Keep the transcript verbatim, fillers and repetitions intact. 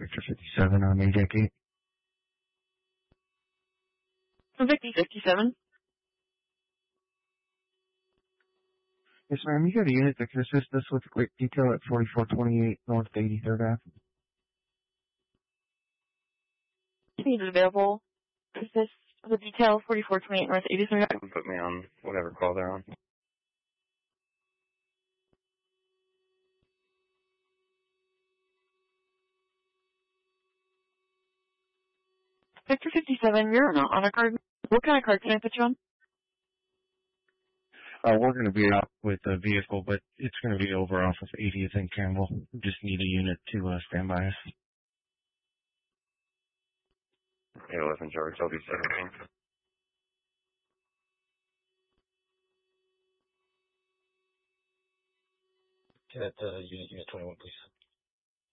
Victor fifty-seven on Ajax eight. Victor fifty-seven. Yes, ma'am. You got a unit that can assist us with a quick detail at forty-four twenty-eight North eighty-third Avenue. Is available to assist with the detail forty-four twenty-eight North eighty-third Avenue. Put me on whatever call they're on. Victor fifty-seven, you're not on a card. What kind of card can I put you on? Uh, we're going to be out with a vehicle, but it's going to be over off of eightieth and Campbell. We just need a unit to uh, stand by us. eight eleven George, L B seventeen. Get that uh, unit, unit twenty-one, please.